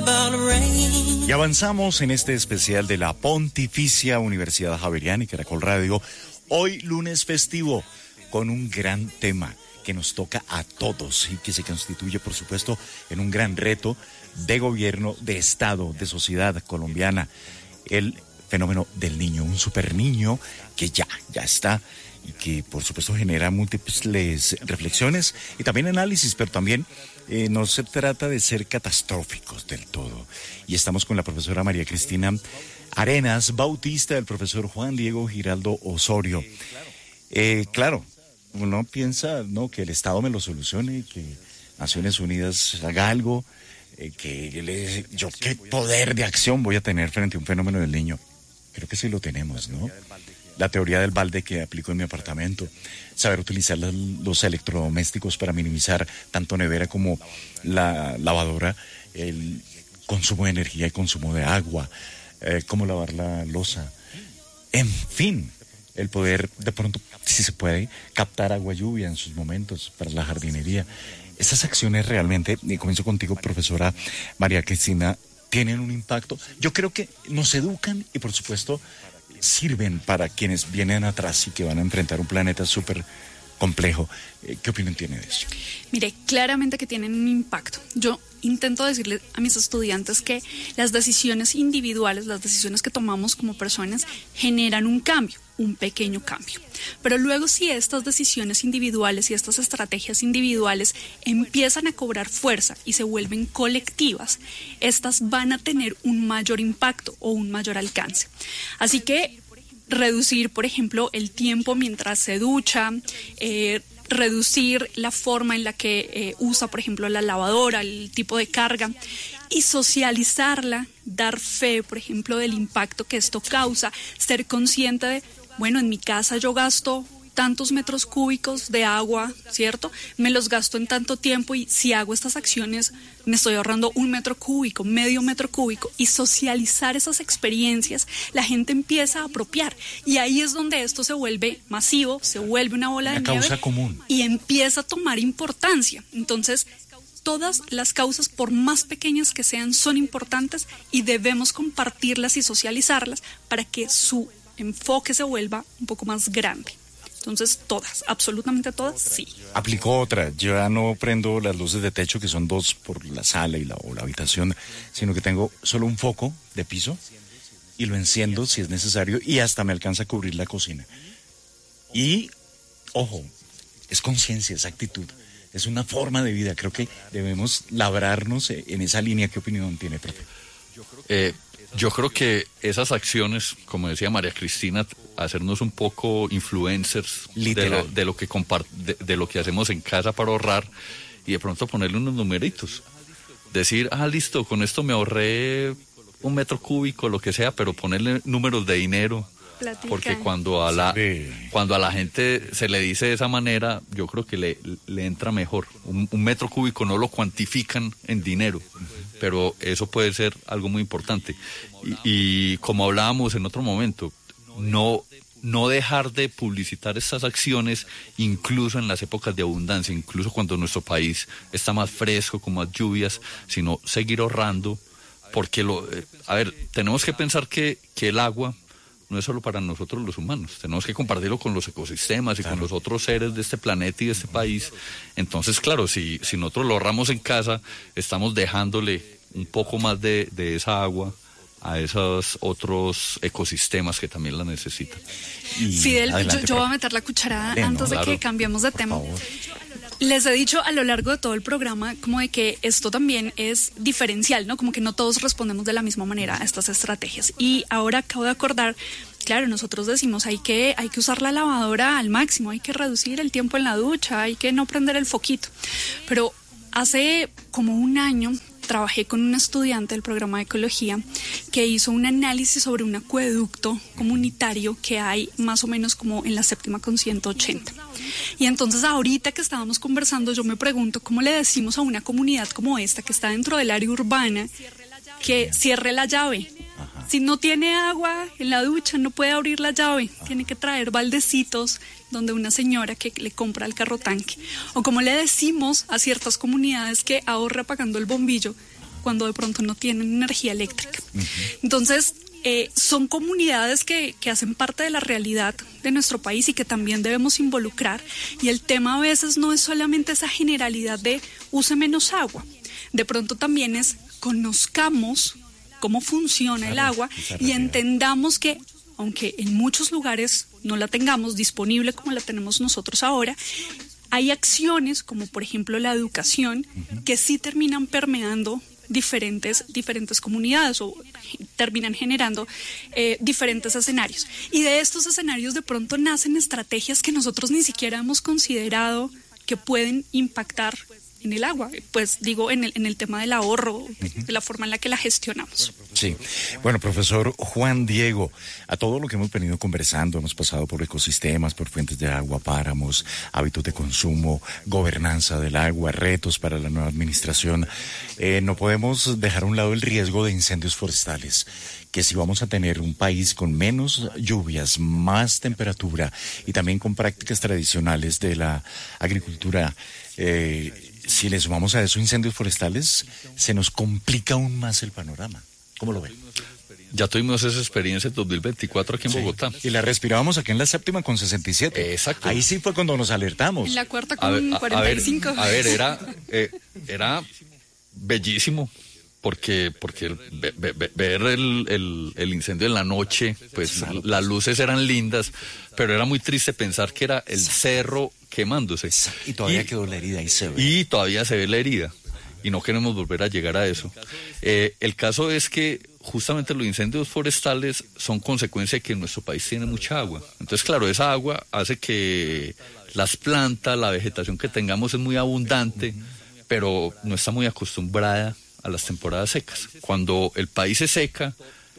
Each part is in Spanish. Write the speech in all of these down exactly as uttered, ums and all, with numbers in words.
Y avanzamos en este especial de la Pontificia Universidad Javeriana y Caracol Radio, hoy lunes festivo, con un gran tema que nos toca a todos y que se constituye, por supuesto, en un gran reto de gobierno, de Estado, de sociedad colombiana, el fenómeno del niño, un super niño que ya, ya está y que, por supuesto, genera múltiples reflexiones y también análisis, pero también eh, no se trata de ser catastróficos del todo. Y estamos con la profesora María Cristina Arenas Bautista, el profesor Juan Diego Giraldo Osorio. Eh, claro, uno piensa, ¿no?, que el Estado me lo solucione, que Naciones Unidas haga algo, eh, que le, yo qué poder de acción voy a tener frente a un fenómeno del niño. Creo que sí lo tenemos, ¿no? La teoría del balde que aplico en mi apartamento, saber utilizar las, los electrodomésticos para minimizar tanto nevera como la lavadora, el consumo de energía y consumo de agua, eh, cómo lavar la loza, en fin, el poder de pronto, si se puede, captar agua lluvia en sus momentos para la jardinería. Estas acciones realmente, y comienzo contigo, profesora María Cristina, tienen un impacto. Yo creo que nos educan y, por supuesto, sirven para quienes vienen atrás y que van a enfrentar un planeta súper complejo. ¿Qué opinión tiene de eso? Mire, claramente que tienen un impacto. Yo intento decirle a mis estudiantes que las decisiones individuales, las decisiones que tomamos como personas, generan un cambio, un pequeño cambio. Pero luego, si estas decisiones individuales y estas estrategias individuales empiezan a cobrar fuerza y se vuelven colectivas, estas van a tener un mayor impacto o un mayor alcance. Así que reducir, por ejemplo, el tiempo mientras se ducha, eh, reducir la forma en la que eh, usa, por ejemplo, la lavadora, el tipo de carga, y socializarla, dar fe, por ejemplo, del impacto que esto causa, ser consciente de, bueno, en mi casa yo gasto tantos metros cúbicos de agua, ¿cierto? Me los gasto en tanto tiempo y si hago estas acciones me estoy ahorrando un metro cúbico, medio metro cúbico, y socializar esas experiencias, la gente empieza a apropiar y ahí es donde esto se vuelve masivo, se vuelve una bola de nieve, causa común, y empieza a tomar importancia. Entonces, todas las causas, por más pequeñas que sean, son importantes y debemos compartirlas y socializarlas para que su enfoque se vuelva un poco más grande. Entonces, todas, absolutamente todas, sí. Aplicó otra, yo ya no prendo las luces de techo, que son dos por la sala y la, o la habitación, sino que tengo solo un foco de piso y lo enciendo si es necesario y hasta me alcanza a cubrir la cocina. Y, ojo, es conciencia, es actitud, es una forma de vida. Creo que debemos labrarnos en esa línea. ¿Qué opinión tiene, profe? Eh... Yo creo que esas acciones, como decía María Cristina, hacernos un poco influencers de lo, de, lo que compart- de, de lo que hacemos en casa para ahorrar y de pronto ponerle unos numeritos. Decir, ah, listo, con esto me ahorré un metro cúbico, lo que sea, pero ponerle números de dinero. Platica. Porque cuando a la sí. cuando a la gente se le dice de esa manera, yo creo que le, le entra mejor. Un, un metro cúbico no lo cuantifican en dinero, uh-huh. pero eso puede ser algo muy importante. Y, y como hablábamos en otro momento, no, no dejar de publicitar estas acciones incluso en las épocas de abundancia, incluso cuando nuestro país está más fresco, con más lluvias, sino seguir ahorrando, porque lo, eh, a ver, tenemos que pensar que, que el agua no es solo para nosotros los humanos, tenemos que compartirlo con los ecosistemas y claro. con los otros seres de este planeta y de este país. Entonces, claro, si, si nosotros lo ahorramos en casa, estamos dejándole un poco más de, de esa agua a esos otros ecosistemas que también la necesitan. Y Fidel, adelante, yo, yo voy a meter la cucharada Bien, antes ¿no? de claro. que cambiemos de tema. Les he dicho a lo largo de todo el programa como de que esto también es diferencial, ¿no? Como que no todos respondemos de la misma manera a estas estrategias. Y ahora acabo de acordar, claro, nosotros decimos hay que, hay que usar la lavadora al máximo, hay que reducir el tiempo en la ducha, hay que no prender el foquito. Pero hace como un año trabajé con un estudiante del programa de ecología que hizo un análisis sobre un acueducto comunitario que hay más o menos como en la séptima con ciento ochenta. Y entonces ahorita que estábamos conversando yo me pregunto cómo le decimos a una comunidad como esta que está dentro del área urbana que cierre la llave. Si no tiene agua en la ducha, no puede abrir la llave. Tiene que traer baldecitos donde una señora que le compra el carro tanque. O como le decimos a ciertas comunidades que ahorra pagando el bombillo, cuando de pronto no tienen energía eléctrica. Uh-huh. Entonces, eh, son comunidades que, que hacen parte de la realidad de nuestro país y que también debemos involucrar. Y el tema a veces no es solamente esa generalidad de use menos agua. De pronto también es conozcamos cómo funciona claro, el agua y entendamos que, aunque en muchos lugares no la tengamos disponible como la tenemos nosotros ahora, hay acciones como por ejemplo la educación uh-huh. que sí terminan permeando diferentes, diferentes comunidades o terminan generando eh, diferentes escenarios. Y de estos escenarios de pronto nacen estrategias que nosotros ni siquiera hemos considerado que pueden impactar en el agua, pues digo en el, en el tema del ahorro, uh-huh. de la forma en la que la gestionamos. Sí, bueno, profesor Juan Diego, a todo lo que hemos venido conversando, hemos pasado por ecosistemas, por fuentes de agua, páramos, hábitos de consumo, gobernanza del agua, retos para la nueva administración, eh, no podemos dejar a un lado el riesgo de incendios forestales, que si vamos a tener un país con menos lluvias, más temperatura y también con prácticas tradicionales de la agricultura, eh, si le sumamos a eso incendios forestales, se nos complica aún más el panorama. ¿Cómo lo ven? Ya tuvimos esa experiencia en dos mil veinticuatro aquí en sí. Bogotá. Y la respirábamos aquí en la séptima con sesenta y siete. Exacto. Ahí sí fue cuando nos alertamos. En la cuarta con a ver, a, cuarenta y cinco. A ver, a ver era, eh, era bellísimo. Porque, porque ver, ver, ver el, el, el incendio en la noche, pues las luces eran lindas, pero era muy triste pensar que era el cerro quemándose. Y todavía y, quedó la herida y se ve. Y todavía se ve la herida. Y no queremos volver a llegar a eso. Eh, el caso es que justamente los incendios forestales son consecuencia de que nuestro país tiene mucha agua. Entonces, claro, esa agua hace que las plantas, la vegetación que tengamos es muy abundante, pero no está muy acostumbrada a las temporadas secas. Cuando el país se seca,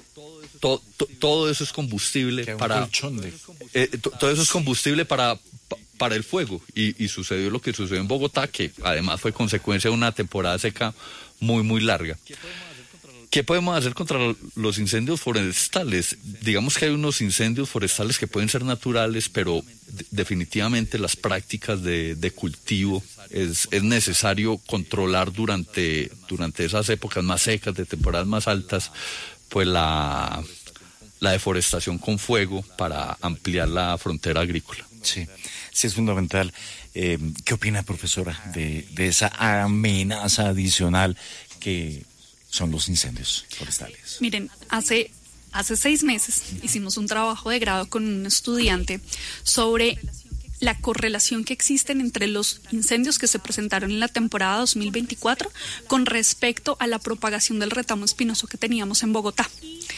to, to, todo eso es combustible para de... eh, to, todo eso es combustible para para el fuego y, y sucedió lo que sucedió en Bogotá, que además fue consecuencia de una temporada seca muy muy larga. ¿Qué podemos hacer contra los incendios forestales? Digamos que hay unos incendios forestales que pueden ser naturales, pero de, definitivamente las prácticas de, de cultivo es, es necesario controlar durante, durante esas épocas más secas, de temporadas más altas, pues la, la deforestación con fuego para ampliar la frontera agrícola. Sí, sí es fundamental. Eh, ¿Qué opina, profesora, de, de esa amenaza adicional que son los incendios forestales? Miren, hace, hace seis meses hicimos un trabajo de grado con un estudiante sobre la correlación que existen entre los incendios que se presentaron en la temporada dos mil veinticuatro con respecto a la propagación del retamo espinoso que teníamos en Bogotá.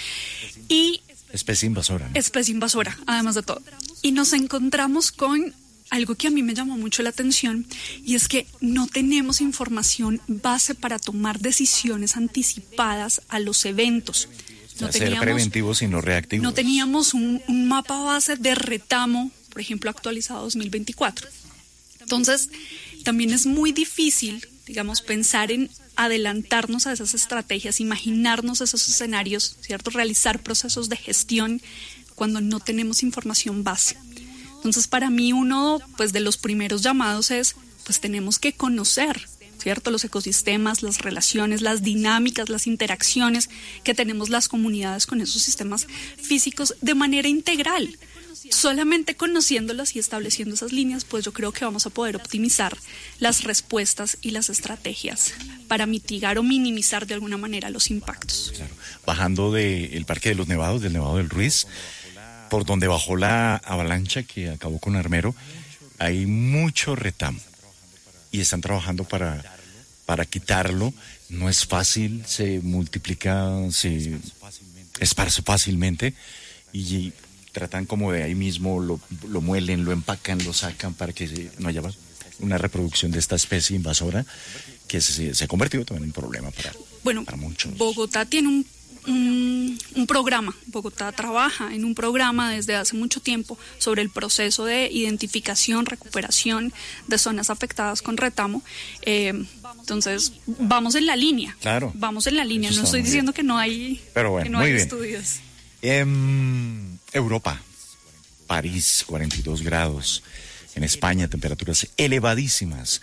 Y especie invasora, ¿no? Especie invasora, además de todo. Y nos encontramos con algo que a mí me llamó mucho la atención, y es que no tenemos información base para tomar decisiones anticipadas a los eventos. No o sea, teníamos, ser preventivos y no reactivos. No teníamos un, un mapa base de retamo, por ejemplo, actualizado dos mil veinticuatro. Entonces, también es muy difícil, digamos, pensar en adelantarnos a esas estrategias, imaginarnos esos escenarios, ¿cierto? Realizar procesos de gestión cuando no tenemos información base. Entonces, para mí, uno pues, de los primeros llamados es, pues tenemos que conocer, ¿cierto? Los ecosistemas, las relaciones, las dinámicas, las interacciones que tenemos las comunidades con esos sistemas físicos de manera integral. Solamente conociéndolas y estableciendo esas líneas, pues yo creo que vamos a poder optimizar las respuestas y las estrategias para mitigar o minimizar de alguna manera los impactos. Claro. Bajando del Parque de los Nevados, del Nevado del Ruiz, por donde bajó la avalancha que acabó con Armero, hay mucho retamo y están trabajando para, para quitarlo. No es fácil, se multiplica, se esparce fácilmente y tratan como de ahí mismo, lo, lo muelen, lo empacan, lo sacan para que no haya una reproducción de esta especie invasora que se, se ha convertido también en un problema para, bueno, para muchos. Bogotá tiene un Un, un programa, Bogotá trabaja en un programa desde hace mucho tiempo sobre el proceso de identificación, recuperación de zonas afectadas con retamo. Eh, entonces, vamos en la línea. Claro. Vamos en la línea. No estoy diciendo que no hay, Pero bueno, que no muy hay bien. estudios. Eh, Europa, París, cuarenta y dos grados. En España, temperaturas elevadísimas.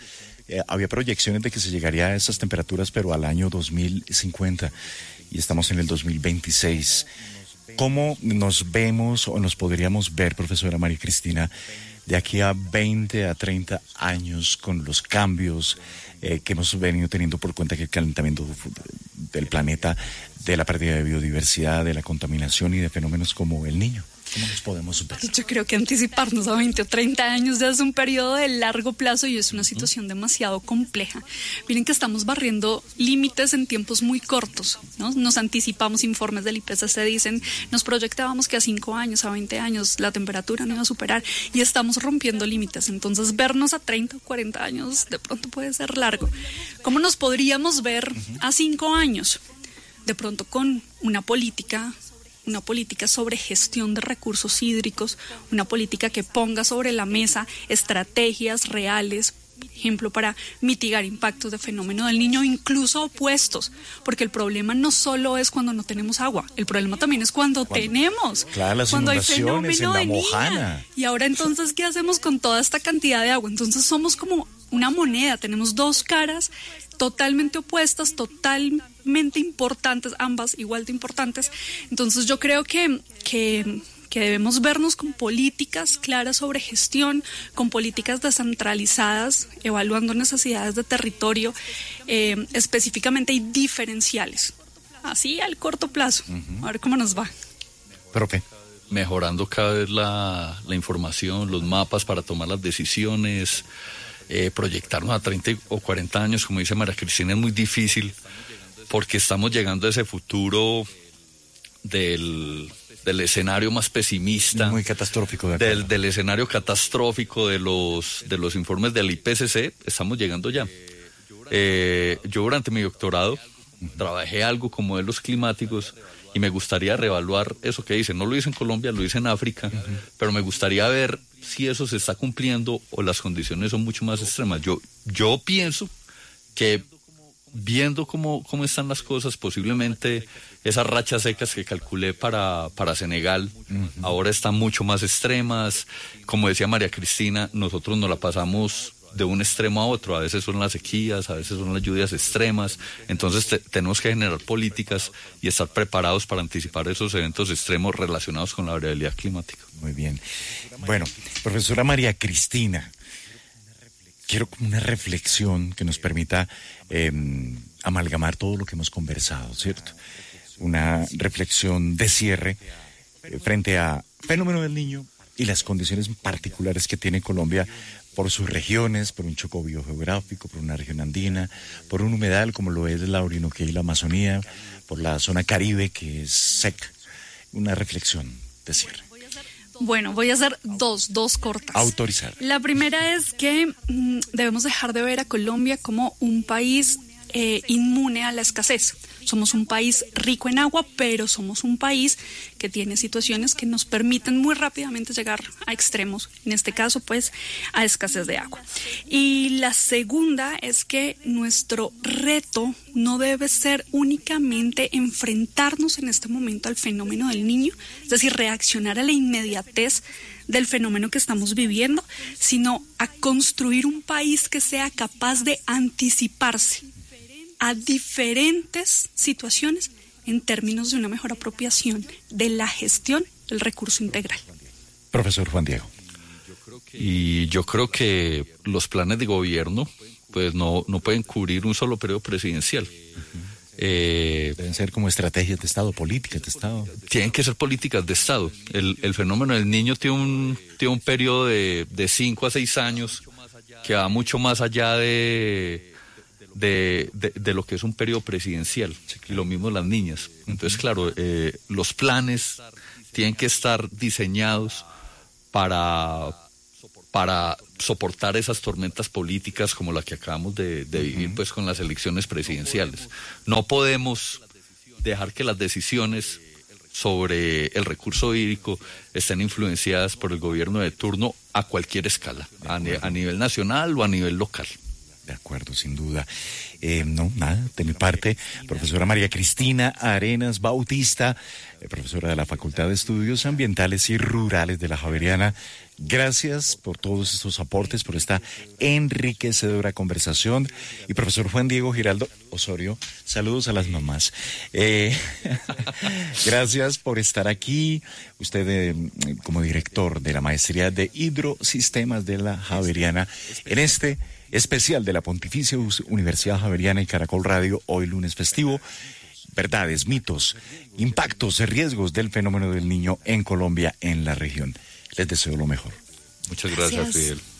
Eh, había proyecciones de que se llegaría a esas temperaturas, pero al año dos mil cincuenta, y estamos en el dos mil veintiséis. ¿Cómo nos vemos o nos podríamos ver, profesora María Cristina, de aquí a veinte a treinta años con los cambios eh, que hemos venido teniendo por cuenta del calentamiento del planeta, de la pérdida de biodiversidad, de la contaminación y de fenómenos como el Niño? ¿Cómo nos podemos ver? Yo creo que anticiparnos a veinte o treinta años ya es un periodo de largo plazo y es una situación demasiado compleja. Miren que estamos barriendo límites en tiempos muy cortos, ¿no? Nos anticipamos, informes del I P C C dicen, nos proyectábamos que a cinco años, a veinte años la temperatura no iba a superar y estamos rompiendo límites. Entonces vernos a treinta o cuarenta años de pronto puede ser largo. ¿Cómo nos podríamos ver a cinco años? De pronto con una política una política sobre gestión de recursos hídricos, una política que ponga sobre la mesa estrategias reales, por ejemplo, para mitigar impactos de fenómeno del Niño, incluso opuestos, porque el problema no solo es cuando no tenemos agua, el problema también es cuando, cuando tenemos, claro, las cuando hay inundaciones fenómeno en la de Mojana. Niña. Y ahora entonces, ¿qué hacemos con toda esta cantidad de agua? Entonces somos como una moneda, tenemos dos caras totalmente opuestas, totalmente importantes, ambas igual de importantes. Entonces yo creo que, que, que debemos vernos con políticas claras sobre gestión, con políticas descentralizadas, evaluando necesidades de territorio, eh, específicamente y diferenciales, así al corto plazo. Uh-huh. A ver cómo nos va. Profe. Mejorando cada vez la, la información, los mapas para tomar las decisiones. Eh, proyectarnos a treinta o cuarenta años, como dice María Cristina, es muy difícil porque estamos llegando a ese futuro del, del escenario más pesimista, muy catastrófico, de del, del escenario catastrófico de los, de los informes del I P C C. Estamos llegando ya. Eh, yo durante mi doctorado trabajé algo con modelos climáticos y me gustaría reevaluar eso que dicen. No lo hice en Colombia, lo hice en África, uh-huh. pero me gustaría ver si eso se está cumpliendo o las condiciones son mucho más extremas. Yo, yo pienso que viendo cómo, cómo están las cosas, posiblemente esas rachas secas que calculé para, para Senegal uh-huh. ahora están mucho más extremas. Como decía María Cristina, nosotros nos la pasamos de un extremo a otro, a veces son las sequías, a veces son las lluvias extremas, entonces te, tenemos que generar políticas y estar preparados para anticipar esos eventos extremos relacionados con la variabilidad climática. Muy bien. Bueno, profesora María Cristina, quiero una reflexión que nos permita eh, amalgamar todo lo que hemos conversado, ¿cierto? Una reflexión de cierre eh, frente a fenómeno del Niño y las condiciones particulares que tiene Colombia por sus regiones, por un choco biogeográfico, por una región andina, por un humedal como lo es la Orinoquía y la Amazonía, por la zona Caribe que es seca. Una reflexión de cierre. Bueno, voy a hacer dos, dos cortas. Autorizar. La primera es que mmm, debemos dejar de ver a Colombia como un país eh, inmune a la escasez. Somos un país rico en agua, pero somos un país que tiene situaciones que nos permiten muy rápidamente llegar a extremos, en este caso pues a escasez de agua. Y la segunda es que nuestro reto no debe ser únicamente enfrentarnos en este momento al fenómeno del Niño, es decir, reaccionar a la inmediatez del fenómeno que estamos viviendo, sino a construir un país que sea capaz de anticiparse a diferentes situaciones en términos de una mejor apropiación de la gestión del recurso integral. Profesor Juan Diego. Y yo creo que los planes de gobierno pues no, no pueden cubrir un solo periodo presidencial. Uh-huh. Eh, Deben ser como estrategias de Estado, políticas de Estado. Tienen que ser políticas de Estado. El, el fenómeno del Niño tiene un, tiene un periodo de, de cinco a seis años que va mucho más allá de... De, de, de lo que es un periodo presidencial, y lo mismo las niñas. Entonces, claro, eh, los planes tienen que estar diseñados para, para soportar esas tormentas políticas como la que acabamos de, de vivir pues con las elecciones presidenciales. No podemos dejar que las decisiones sobre el recurso hídrico estén influenciadas por el gobierno de turno a cualquier escala, a, a nivel nacional o a nivel local. De acuerdo, sin duda. Eh, no, nada, de mi parte, profesora María Cristina Arenas Bautista, eh, profesora de la Facultad de Estudios Ambientales y Rurales de la Javeriana, Gracias por todos estos aportes, por esta enriquecedora conversación. Y profesor Juan Diego Giraldo Osorio, saludos a las mamás. Eh, gracias por estar aquí. Usted eh, como director de la Maestría de Hidrosistemas de la Javeriana, en este especial de la Pontificia Universidad Javeriana y Caracol Radio, hoy lunes festivo. Verdades, mitos, impactos, riesgos del fenómeno del niño en Colombia, en la región. Les deseo lo mejor. Muchas gracias, gracias. Fidel.